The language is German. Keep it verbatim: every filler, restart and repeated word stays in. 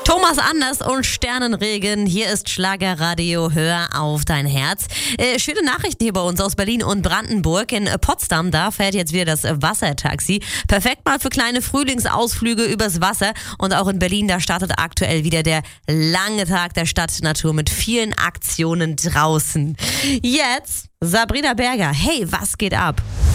Thomas Anders und Sternenregen. Hier ist Schlagerradio. Hör auf dein Herz. Äh, schöne Nachrichten hier bei uns aus Berlin und Brandenburg. In Potsdam, da fährt jetzt wieder das Wassertaxi. Perfekt mal für kleine Frühlingsausflüge übers Wasser. Und auch in Berlin, da startet aktuell wieder der lange Tag der Stadtnatur mit vielen Aktionen draußen. Jetzt Sabrina Berger. Hey, was geht ab?